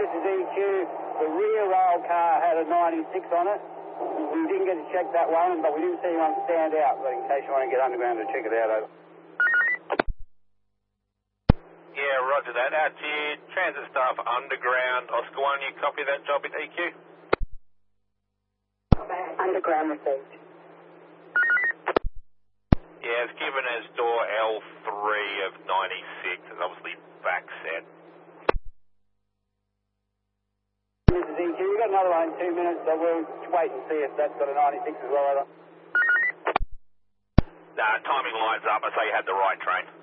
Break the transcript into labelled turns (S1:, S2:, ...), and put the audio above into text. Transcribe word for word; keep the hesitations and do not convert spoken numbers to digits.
S1: This is E Q. The rear rail car had a ninety-six on it. We didn't get to check that one, but we didn't see one stand out. But in case you want to get underground to check it out, over.
S2: Yeah, roger that. Out to you, transit staff underground. Oscar one, you copy that job at E Q?
S3: Underground received.
S2: Yeah, it's given as door L three of ninety-six. It's obviously back set.
S1: This is E Q. We've got another one in two minutes, so we'll wait and see if that's got a ninety-six as well, over.
S2: Nah, timing lines up. I say you had the right train.